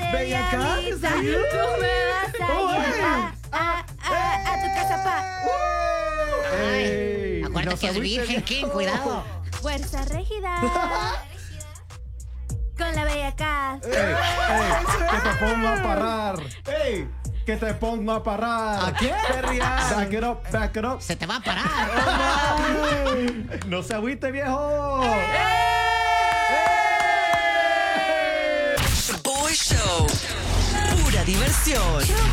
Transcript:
Bella Cat, ¿is that you? Tú me vas a llevar a tu casa, pa. Ey, Acuérdate no que es se virgen, agüite, King, viejo. cuidado. Fuerza rígida. Con la Bella Cat. Ey, que te ponga a parar. Ey, que te ponga a parar. ¿A qué? Back it up, back it up. Se te va a parar. No se agüite, viejo. The Boy Show. Pura diversión.